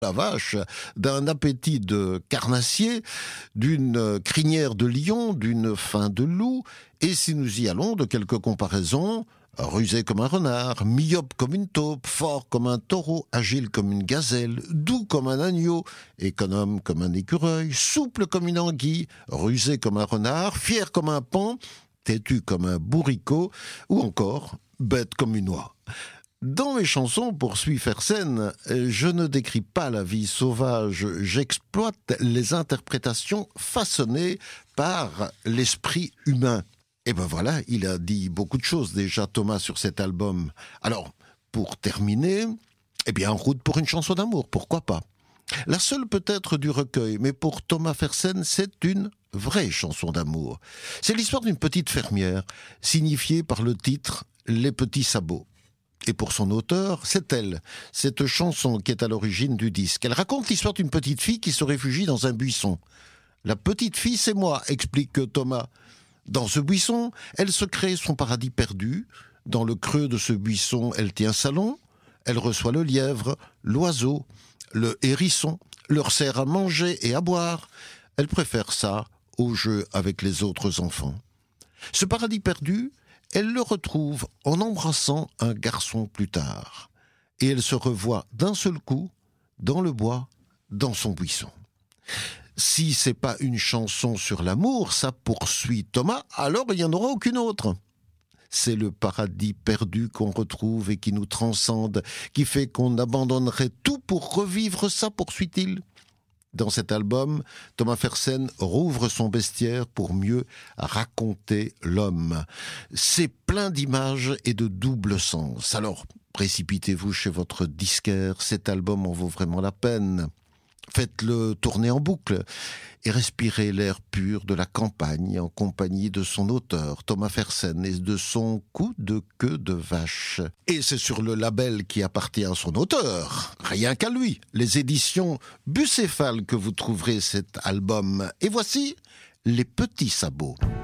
la vache, d'un appétit de carnassier, d'une crinière de lion, d'une faim de loup, et si nous y allons, de quelques comparaisons, rusé comme un renard, myope comme une taupe, fort comme un taureau, agile comme une gazelle, doux comme un agneau, économe comme un écureuil, souple comme une anguille, rusé comme un renard, fier comme un paon, têtu comme un bourricot, ou encore bête comme une oie. Dans mes chansons, poursuit Fersen, je ne décris pas la vie sauvage, j'exploite les interprétations façonnées par l'esprit humain. Et ben voilà, il a dit beaucoup de choses déjà, Thomas, sur cet album. Alors, pour terminer, eh bien, en route pour une chanson d'amour, pourquoi pas? La seule peut-être du recueil, mais pour Thomas Fersen, c'est une vraie chanson d'amour. C'est l'histoire d'une petite fermière, signifiée par le titre « Les petits sabots ». Et pour son auteur, c'est elle, cette chanson qui est à l'origine du disque. Elle raconte l'histoire d'une petite fille qui se réfugie dans un buisson. La petite fille, c'est moi, explique Thomas. Dans ce buisson, elle se crée son paradis perdu. Dans le creux de ce buisson, elle tient salon. Elle reçoit le lièvre, l'oiseau, le hérisson, leur sert à manger et à boire. Elle préfère ça au jeu avec les autres enfants. Ce paradis perdu, elle le retrouve en embrassant un garçon plus tard. Et elle se revoit d'un seul coup, dans le bois, dans son buisson. Si c'est pas une chanson sur l'amour, ça poursuit Thomas, alors il n'y en aura aucune autre. C'est le paradis perdu qu'on retrouve et qui nous transcende, qui fait qu'on abandonnerait tout pour revivre ça, poursuit-il. Dans cet album, Thomas Fersen rouvre son bestiaire pour mieux raconter l'homme. C'est plein d'images et de double sens. Alors, précipitez-vous chez votre disquaire, cet album en vaut vraiment la peine. Faites-le tourner en boucle et respirez l'air pur de la campagne en compagnie de son auteur, Thomas Fersen, et de son coup de queue de vache. Et c'est sur le label qui appartient à son auteur, rien qu'à lui, les éditions Bucéphale, que vous trouverez cet album. Et voici Les Petits Sabots.